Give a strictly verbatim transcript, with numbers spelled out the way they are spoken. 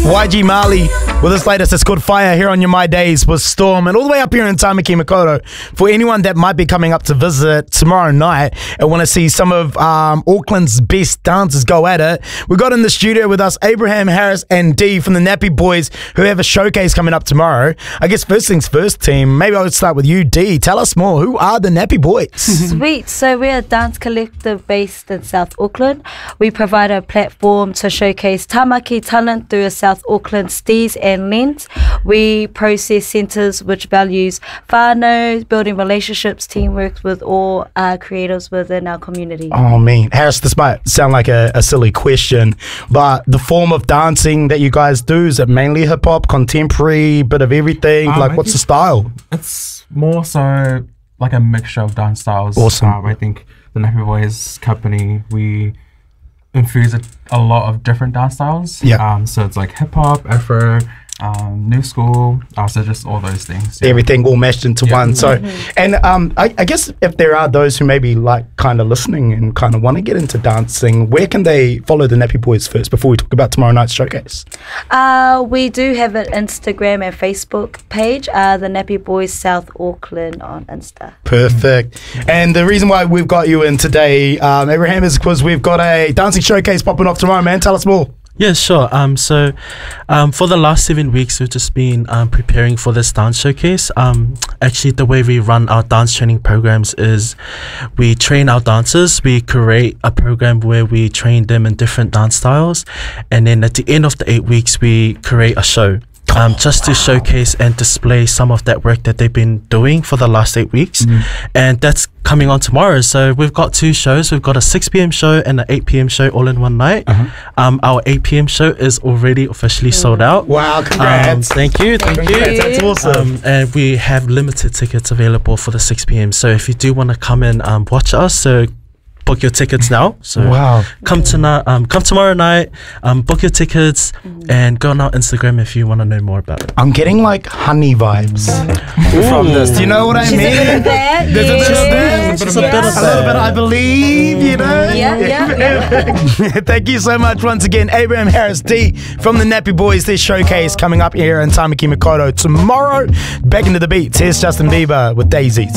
Y G Marley with his latest, it's called Fire, here on your My Days with Storm. And all the way up here in Tamaki Makaurau, for anyone that might be coming up to visit tomorrow night and want to see some of um, Auckland's best dancers go at it, we got in the studio with us Abraham Harris and Dee from the Nappy Boys, who have a showcase coming up tomorrow. I guess first things first, team, maybe I would start with you, Dee. Tell us more. Who are the Nappy Boys? Sweet. So we're a dance collective based in South Auckland. We provide a platform to showcase tamaki talent through a South Auckland steez and lens. We process centres which values whānau, building relationships, teamwork with all uh, creators within our community. Oh, man. Harris, this might sound like a, a silly question, but the form of dancing that you guys do, is it mainly hip-hop, contemporary, bit of everything? Um, like, what's the style? It's more so like a mixture of dance styles. Awesome. Um, I think the Nappy Boys company, we infuse a, a lot of different dance styles. Yeah. Um, so it's like hip-hop, afro, um, new school, uh, so just all those things. Yeah. Everything all meshed into Yeah. one. So, and um, I, I guess if there are those who maybe like kind of listening and kind of want to get into dancing, where can they follow the Nappy Boys first before we talk about tomorrow night's showcase? Uh, we do have an Instagram and Facebook page, uh, the Nappy Boys South Auckland on Insta. Perfect. And the reason why we've got you in today, um, Abraham, is because we've got a dancing showcase popping off tomorrow, man. Tell us more. Yeah, sure. Um, so um, for the last seven weeks, we've just been um, preparing for this dance showcase. Um, actually, the way we run our dance training programs is we train our dancers, we create a program where we train them in different dance styles, and then at the end of the eight weeks, we create a show. Um, just to showcase and display some of that work that they've been doing for the last eight weeks. Mm-hmm. And that's coming on tomorrow. So we've got two shows. We've got a six p.m. show and an eight p.m. show all in one night. Uh-huh. Um, our eight p.m. show is already officially sold out. Wow, congrats. Um, thank you. Thank, Thank you. you. That's awesome. Um, and we have limited tickets available for the six p.m. So if you do want to come and um, watch us, so book your tickets now. So Wow. come tonight, um, come tomorrow night, um, book your tickets, mm. and go on our Instagram if you want to know more about it. I'm getting like honey vibes from this. Do you know what I She's mean? a bit of that. There's a bit of yeah. that. Just a bit of A little bit, I believe, you know? Yeah, yeah, yeah. Thank you so much once again, Abraham Harris, Dee from the Nappy Boys. This showcase coming up here in Tamaki Makaurau tomorrow. Back into the beats. Here's Justin Bieber with Daisy.